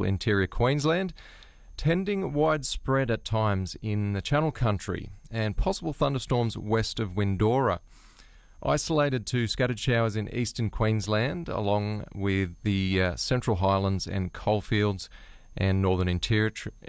central interior Queensland, tending widespread at times in the Channel Country, and possible thunderstorms west of Windora. Isolated to scattered showers in eastern Queensland, along with the Central Highlands and coalfields and northern interior.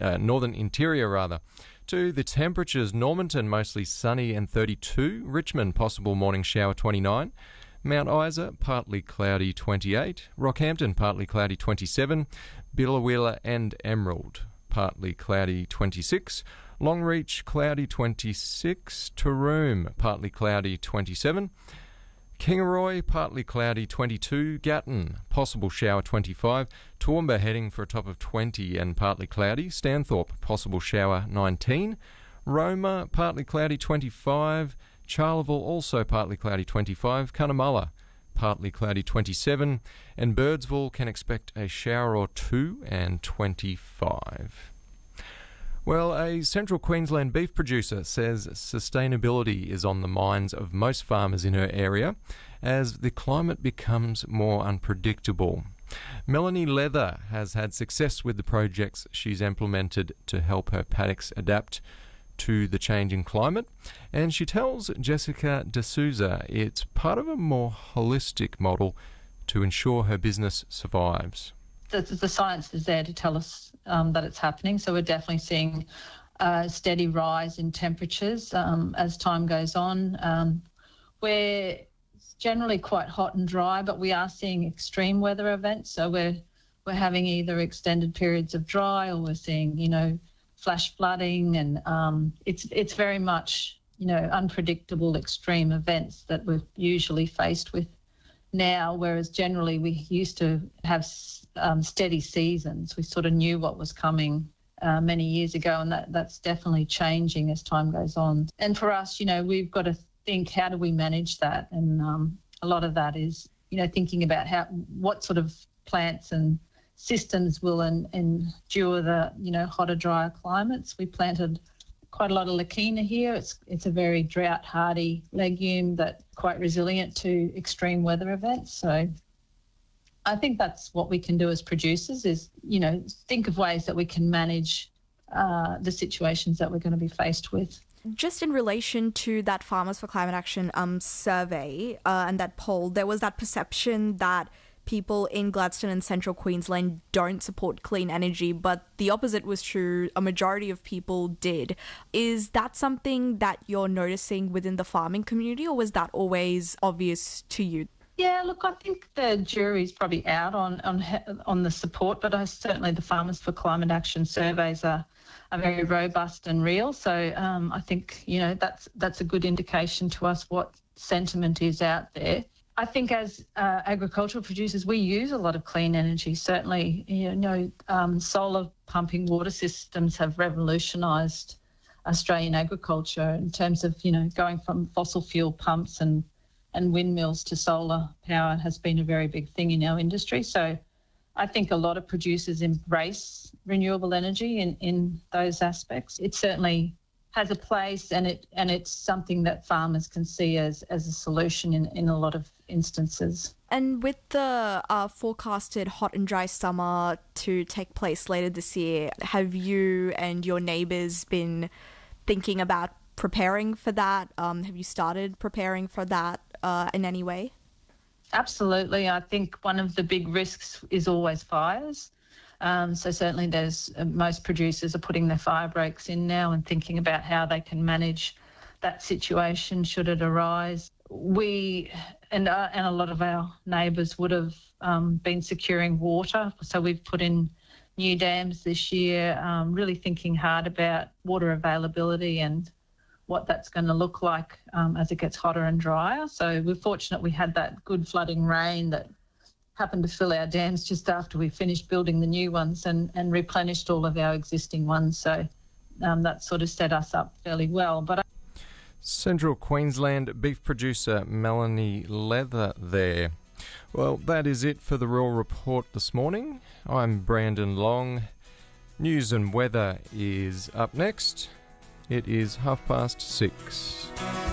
To the temperatures, Normanton mostly sunny and 32, Richmond possible morning shower 29, Mount Isa partly cloudy 28, Rockhampton partly cloudy 27, Billawheeler and Emerald partly cloudy 26, Longreach cloudy 26, Taroom partly cloudy 27, Kingaroy partly cloudy 22, Gatton possible shower 25, Toowoomba heading for a top of 20 and partly cloudy, Stanthorpe possible shower 19, Roma partly cloudy 25, Charleville also partly cloudy 25, Cunnamulla partly cloudy 27, and Birdsville can expect a shower or two and 25. Well, a central Queensland beef producer says sustainability is on the minds of most farmers in her area as the climate becomes more unpredictable. Melanie Leather has had success with the projects she's implemented to help her paddocks adapt to the changing climate, and she tells Jessica D'Souza it's part of a more holistic model to ensure her business survives. The science is there to tell us that it's happening, so we're definitely seeing a steady rise in temperatures as time goes on. We're generally quite hot and dry, but we are seeing extreme weather events, so we're having either extended periods of dry or we're seeing, flash flooding, and it's very much, unpredictable extreme events that we're usually faced with now, whereas generally we used to have steady seasons. We sort of knew what was coming many years ago, and that's definitely changing as time goes on. And for us, we've got to think, how do we manage that? And a lot of that is, thinking about what sort of plants and systems will endure the, hotter, drier climates. We planted quite a lot of Leukina here. It's a very drought-hardy legume that's quite resilient to extreme weather events. So I think that's what we can do as producers is, think of ways that we can manage the situations that we're going to be faced with. Just in relation to that Farmers for Climate Action survey and that poll, there was that perception that people in Gladstone and Central Queensland don't support clean energy, but the opposite was true. A majority of people did. Is that something that you're noticing within the farming community, or was that always obvious to you? Yeah, look, I think the jury's probably out on the support, but certainly the Farmers for Climate Action surveys are very robust and real. So I think, that's a good indication to us what sentiment is out there. I think as agricultural producers, we use a lot of clean energy. Certainly, solar pumping water systems have revolutionised Australian agriculture in terms of, going from fossil fuel pumps and windmills to solar power has been a very big thing in our industry. So I think a lot of producers embrace renewable energy in those aspects. It certainly has a place, and it's something that farmers can see as a solution in a lot of instances. And with the forecasted hot and dry summer to take place later this year, have you and your neighbours been thinking about preparing for that? Have you started preparing for that in any way? Absolutely. I think one of the big risks is always fires. So certainly most producers are putting their fire breaks in now and thinking about how they can manage that situation should it arise. We and a lot of our neighbours would have been securing water, so we've put in new dams this year, really thinking hard about water availability and what that's going to look like as it gets hotter and drier. So we're fortunate we had that good flooding rain that happened to fill our dams just after we finished building the new ones and replenished all of our existing ones. So that sort of set us up fairly well. But Central Queensland beef producer Melanie Leather there. Well, that is it for the Rural Report this morning. I'm Brandon Long. News and weather is up next. It is 6:30.